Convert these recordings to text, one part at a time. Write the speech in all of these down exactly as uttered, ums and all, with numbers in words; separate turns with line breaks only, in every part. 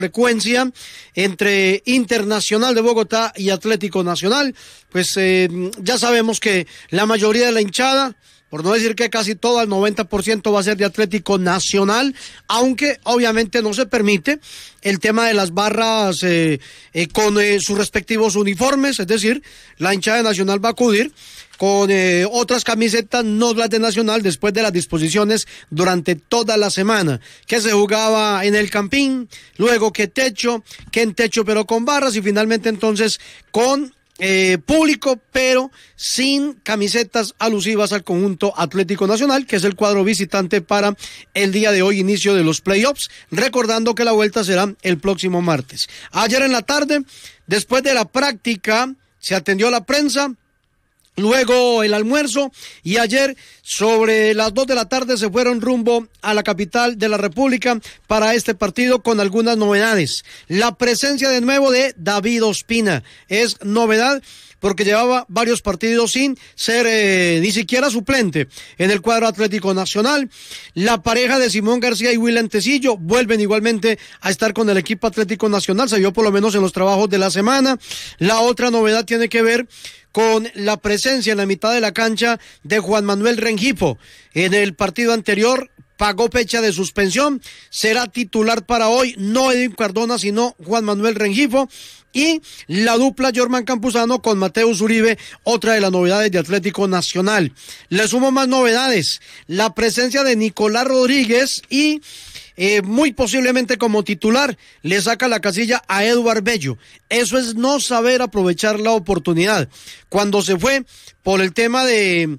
frecuencia entre Internacional de Bogotá y Atlético Nacional. Pues eh, ya sabemos que la mayoría de la hinchada, por no decir que casi todo, el noventa por ciento va a ser de Atlético Nacional, aunque obviamente no se permite el tema de las barras eh, eh, con eh, sus respectivos uniformes, es decir, la hinchada de Nacional va a acudir con eh, otras camisetas, no las de Nacional, después de las disposiciones durante toda la semana, que se jugaba en el Campín, luego que techo, que en techo pero con barras, y finalmente entonces con Eh, público, pero sin camisetas alusivas al conjunto Atlético Nacional, que es el cuadro visitante para el día de hoy, inicio de los playoffs, recordando que la vuelta será el próximo martes. Ayer en la tarde, después de la práctica, se atendió a la prensa, luego el almuerzo, y ayer sobre las dos de la tarde se fueron rumbo a la capital de la República para este partido con algunas novedades. La presencia de nuevo de David Ospina es novedad porque llevaba varios partidos sin ser eh, ni siquiera suplente en el cuadro Atlético Nacional. La pareja de Simón García y William Tecillo vuelven igualmente a estar con el equipo Atlético Nacional, se vio por lo menos en los trabajos de la semana. La otra novedad tiene que ver con la presencia en la mitad de la cancha de Juan Manuel Rengifo. En el partido anterior pagó fecha de suspensión, será titular para hoy, no Edwin Cardona, sino Juan Manuel Rengifo. Y la dupla Jorman Campuzano con Mateus Uribe, otra de las novedades de Atlético Nacional. Le sumo más novedades, la presencia de Nicolás Rodríguez y Eh, muy posiblemente como titular le saca la casilla a Eduard Bello. Eso es no saber aprovechar la oportunidad. Cuando se fue por el tema de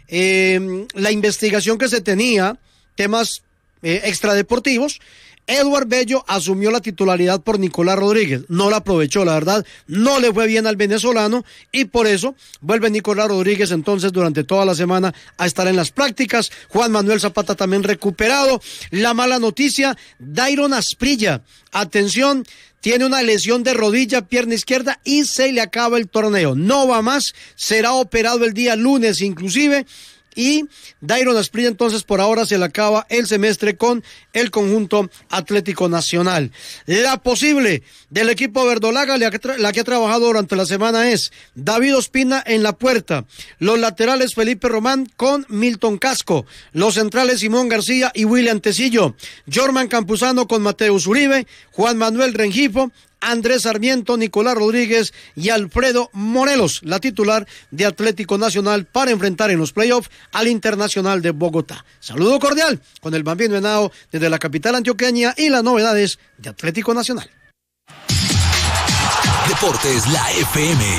eh, la investigación que se tenía, temas eh, extradeportivos, Eduard Bello asumió la titularidad por Nicolás Rodríguez, no la aprovechó, la verdad, no le fue bien al venezolano, y por eso vuelve Nicolás Rodríguez entonces durante toda la semana a estar en las prácticas. Juan Manuel Zapata también recuperado. La mala noticia, Dairon Asprilla, atención, tiene una lesión de rodilla, pierna izquierda, y se le acaba el torneo, no va más, será operado el día lunes inclusive. Y Dairon Asprilla entonces por ahora se le acaba el semestre con el conjunto Atlético Nacional. La posible del equipo verdolaga, la que, tra- la que ha trabajado durante la semana, es David Ospina en la puerta, los laterales Felipe Román con Milton Casco, los centrales Simón García y William Tecillo, Jorman Campuzano con Mateus Uribe, Juan Manuel Rengifo, Andrés Sarmiento, Nicolás Rodríguez y Alfredo Morelos, la titular de Atlético Nacional para enfrentar en los playoffs al Internacional de Bogotá. Saludo cordial con el Bambino Henao desde la capital antioqueña y las novedades de Atlético Nacional.
Deportes La F M.